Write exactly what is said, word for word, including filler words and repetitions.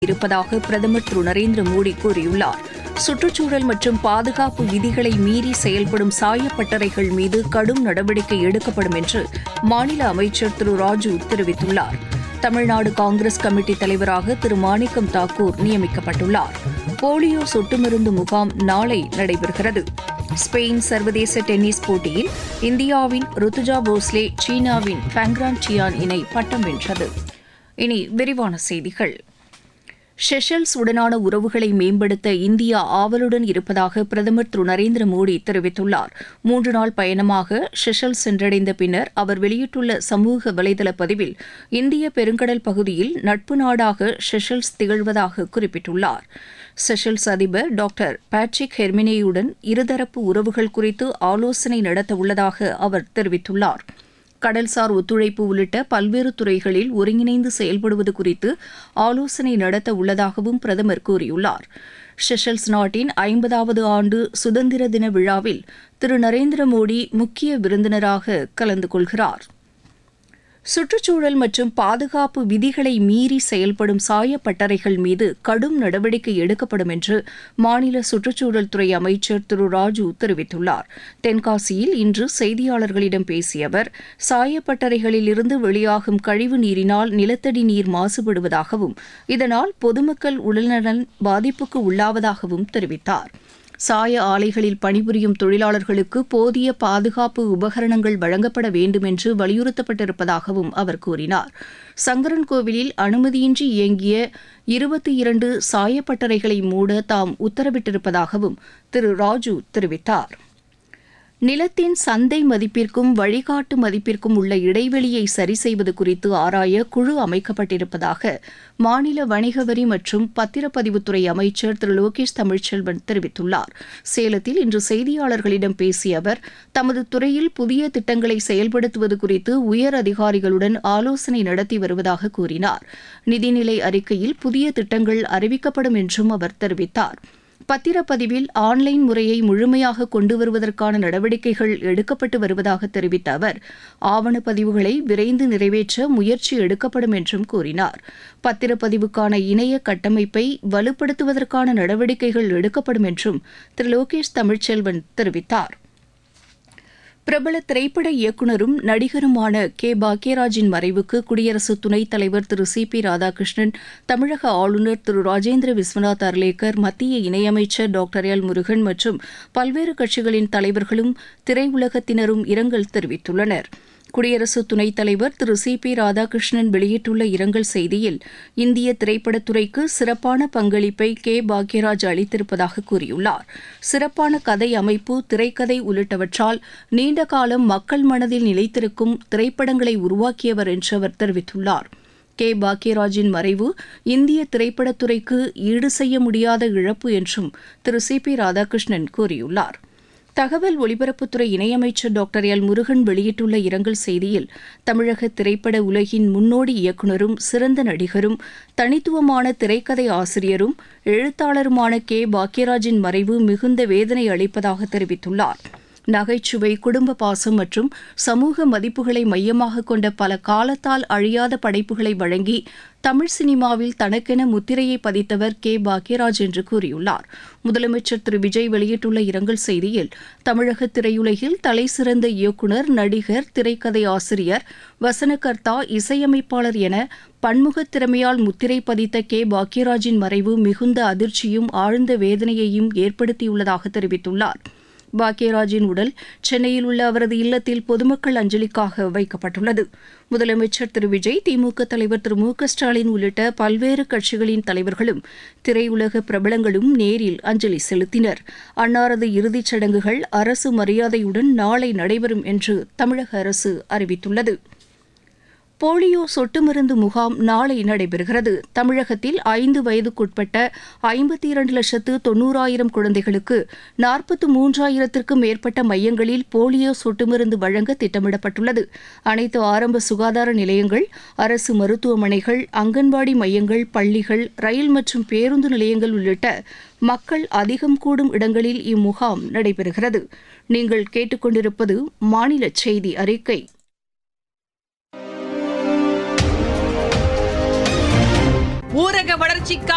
இருப்பதாக பிரதமர் திரு நரேந்திர மோடி கூறியுள்ளார். சுற்றுச்சூழல் மற்றும் பாதுகாப்பு விதிகளை மீறி செயல்படும் சாயப்பட்டறைகள் மீது கடும் நடவடிக்கை எடுக்கப்படும் என்று மாநில அமைச்சர் திரு ராஜு தெரிவித்துள்ளார். தமிழ்நாடு காங்கிரஸ் கமிட்டி தலைவராக திரு மாணிக்கம் தாக்கூர் நியமிக்கப்பட்டுள்ளார். போலியோ சொட்டு மருந்து முகாம் நாளை நடைபெறுகிறது. ஸ்பெயின் சர்வதேச டென்னிஸ் போட்டியில் இந்தியாவின் ருத்துஜா போஸ்லே சீனாவின் ஃபேங்ரான் சியான் இணை பட்டம் வென்றது. இனி விரிவான செய்திகள். ஷெஷல்ஸ் உடனான உறவுகளை மேம்படுத்த இந்தியா ஆவலுடன் இருப்பதாக பிரதமர் திரு நரேந்திர மோடி தெரிவித்துள்ளார். மூன்று நாள் பயணமாக ஷெஷல்ஸ் சென்றடைந்த பின்னர் அவர் வெளியிட்டுள்ள சமூக வலைதள பதிவில் இந்திய பெருங்கடல் பகுதியில் நட்பு நாடாக ஷெஷல்ஸ் திகழ்வதாக குறிப்பிட்டுள்ளார். செஷல்ஸ் அதிபர் டாக்டர் பேட்ரிக் ஹெர்மினேயுடன் இருதரப்பு உறவுகள் குறித்து ஆலோசனை நடத்த உள்ளதாக அவர் தெரிவித்துள்ளார். கடல்சார் ஒத்துழைப்பு உள்ளிட்ட பல்வேறு துறைகளில் ஒருங்கிணைந்து செயல்படுவது குறித்து ஆலோசனை நடத்த உள்ளதாகவும் பிரதமர் கூறியுள்ளார். ஷெஷல்ஸ் நாட்டின் ஐம்பதாவது ஆண்டு சுதந்திர தின விழாவில் திரு நரேந்திர மோடி முக்கிய விருந்தினராக கலந்து கொள்கிறார். சுற்றுச்சூழல் மற்றும் பாதுகாப்பு விதிகளை மீறி செயல்படும் சாயப்பட்டறைகள் மீது கடும் நடவடிக்கை எடுக்கப்படும் என்று மாநில சுற்றுச்சூழல் துறை அமைச்சர் திரு ராஜு தெரிவித்துள்ளார். தென்காசியில் இன்று செய்தியாளர்களிடம் பேசிய அவர், சாயப்பட்டறைகளிலிருந்து வெளியாகும் கழிவு நீரினால் நிலத்தடி நீர் மாசுபடுவதாகவும் இதனால் பொதுமக்கள் உடல்நலன் பாதிப்புக்கு உள்ளாவதாகவும் தெரிவித்தார். சாய ஆலைகளில் பணிபுரியும் தொழிலாளர்களுக்கு போதிய பாதுகாப்பு உபகரணங்கள் வழங்கப்பட வேண்டும் என்று வலியுறுத்தப்பட்டிருப்பதாகவும் அவர் கூறினார். சங்கரன்கோவிலில் அனுமதியின்றி இயங்கிய இருபத்தி இரண்டு சாயப்பட்டறைகளை மூட தாம் உத்தரவிட்டிருப்பதாகவும் திரு ராஜு தெரிவித்தார். நிலத்தின் சந்தை மதிப்பிற்கும் வழிகாட்டு மதிப்பிற்கும் உள்ள இடைவெளியை சரி செய்வது குறித்து ஆராய குழு அமைக்கப்பட்டிருப்பதாக மாநில வணிக வரி மற்றும் பத்திரப்பதிவுத்துறை அமைச்சர் திரு லோகேஷ் தமிழ்ச்செல்வன் தெரிவித்துள்ளார். சேலத்தில் இன்று செய்தியாளர்களிடம் பேசிய அவர், தமது துறையில் புதிய திட்டங்களை செயல்படுத்துவது குறித்து உயர் அதிகாரிகளுடன் ஆலோசனை நடத்தி வருவதாக கூறினார். நிதிநிலை அறிக்கையில் புதிய திட்டங்கள் அறிவிக்கப்படும் என்றும் அவர் தெரிவித்தார். பத்திரப்பதிவில் ஆன்லைன் முறையை முழுமையாக கொண்டு வருவதற்கான நடவடிக்கைகள் எடுக்கப்பட்டு வருவதாக தெரிவித்த அவர், ஆவணப்பதிவுகளை விரைந்து நிறைவேற்ற முயற்சி எடுக்கப்படும் என்றும் கூறினார். பத்திரப்பதிவுக்கான இணைய கட்டமைப்பை வலுப்படுத்துவதற்கான நடவடிக்கைகள் எடுக்கப்படும் என்றும் திரு லோகேஷ் தமிழ்ச்செல்வன் தெரிவித்தார். பிரபல திரைப்பட இயக்குநரும் நடிகருமான கே பாக்யராஜின் மறைவுக்கு குடியரசு துணைத் தலைவர் திரு சி பி ராதாகிருஷ்ணன், தமிழக ஆளுநர் திரு ராஜேந்திர விஸ்வநாத் அர்லேக்கர், மத்திய இணையமைச்சர் டாக்டர் எல் முருகன் மற்றும் பல்வேறு கட்சிகளின் தலைவர்களும் திரையுலகத்தினரும் இரங்கல் தெரிவித்துள்ளனர். குடியரசு துணைத் தலைவர் திரு சி பி ராதாகிருஷ்ணன் வெளியிட்டுள்ள இரங்கல் செய்தியில், இந்திய திரைப்படத்துறைக்கு சிறப்பான பங்களிப்பை கே பாக்யராஜ் அளித்திருப்பதாக கூறியுள்ளார். சிறப்பான கதை அமைப்பு, திரைக்கதை உள்ளிட்டவற்றால் நீண்ட காலம் மக்கள் மனதில் நிலைத்திருக்கும் திரைப்படங்களை உருவாக்கியவர் என்று அவர் தெரிவித்துள்ளார். கே பாக்யராஜின் மறைவு இந்திய திரைப்படத்துறைக்கு ஈடு செய்ய முடியாத இழப்பு என்றும் திரு சி பி ராதாகிருஷ்ணன் கூறியுள்ளார். தகவல் ஒலிபரப்புத்துறை இணையமைச்சர் டாக்டர் எல் முருகன் வெளியிட்டுள்ள இரங்கல் செய்தியில், தமிழக திரைப்பட உலகின் முன்னோடி இயக்குநரும் சிறந்த நடிகரும் தனித்துவமான திரைக்கதை ஆசிரியரும் எழுத்தாளருமான கே பாக்யராஜின் மறைவு மிகுந்த வேதனை அளிப்பதாக தெரிவித்துள்ளார். நகைச்சுவை, குடும்ப பாசம் மற்றும் சமூக மதிப்புகளை மையமாக கொண்ட பல காலத்தால் அழியாத படைப்புகளை வழங்கி தமிழ் சினிமாவில் தனக்கென முத்திரையை பதித்தவர் கே பாக்யராஜ் என்று கூறியுள்ளார். முதலமைச்சர் திரு விஜய் வெளியிட்டுள்ள இரங்கல் செய்தியில், தமிழக திரையுலகில் தலைசிறந்த இயக்குநர், நடிகர், திரைக்கதை ஆசிரியர், வசனகர்த்தா, இசையமைப்பாளர் என பன்முகத் திறமையால் முத்திரை பதித்த கே பாக்யராஜின் மறைவு மிகுந்த அதிர்ச்சியும் ஆழ்ந்த வேதனையையும் ஏற்படுத்தியுள்ளதாக தெரிவித்துள்ளார். பாக்யராஜின் உடல் சென்னையில் உள்ள அவரது இல்லத்தில் பொதுமக்கள் அஞ்சலிக்காக வைக்கப்பட்டுள்ளது. முதலமைச்சர் திரு விஜய், திமுக தலைவர் திரு மு க ஸ்டாலின் உள்ளிட்ட பல்வேறு கட்சிகளின் தலைவர்களும் திரையுலக பிரபலங்களும் நேரில் அஞ்சலி செலுத்தினர். அன்னாரது இறுதிச் சடங்குகள் அரசு மரியாதையுடன் நாளை நடைபெறும் என்று தமிழக அரசு அறிவித்துள்ளது. போலியோ சொட்டு மருந்து முகாம் நாளை நடைபெறுகிறது. தமிழகத்தில் ஐந்து வயதுக்குட்பட்ட ஐம்பத்தி இரண்டு லட்சத்து தொன்னூறாயிரம் குழந்தைகளுக்கு நாற்பத்து மூன்றாயிரத்திற்கும் மேற்பட்ட மையங்களில் போலியோ சொட்டு மருந்து வழங்க திட்டமிடப்பட்டுள்ளது. அனைத்து ஆரம்ப சுகாதார நிலையங்கள், அரசு மருத்துவமனைகள், அங்கன்வாடி மையங்கள், பள்ளிகள், ரயில் மற்றும் பேருந்து நிலையங்கள் உள்ளிட்ட மக்கள் அதிகம் கூடும் இடங்களில் இம்முகாம் நடைபெறுகிறது. நீங்கள் கேட்டுக்கொண்டிருப்பது மாநில செய்தி அறிக்கை. ஊரக வளர்ச்சிக்கான